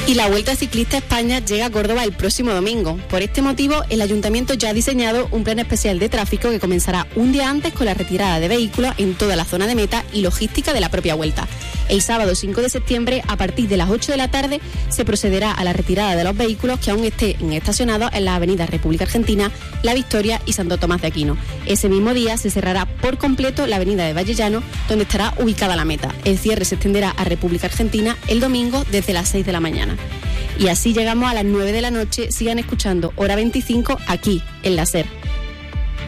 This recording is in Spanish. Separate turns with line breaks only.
Y la Vuelta Ciclista a España llega a Córdoba el próximo domingo. Por este motivo, el Ayuntamiento ya ha diseñado un plan especial de tráfico que comenzará un día antes con la retirada de vehículos en toda la zona de meta y logística de la propia Vuelta. El sábado 5 de septiembre, a partir de las 8 de la tarde, se procederá a la retirada de los vehículos que aún estén estacionados en las avenidas República Argentina, La Victoria y Santo Tomás de Aquino. Ese mismo día se cerrará por completo la avenida de Vallellano, donde estará ubicada la meta. El cierre se extenderá a República Argentina el domingo desde las 6 de la mañana. Y así llegamos a las 9 de la noche. Sigan escuchando Hora 25 aquí, en la SER.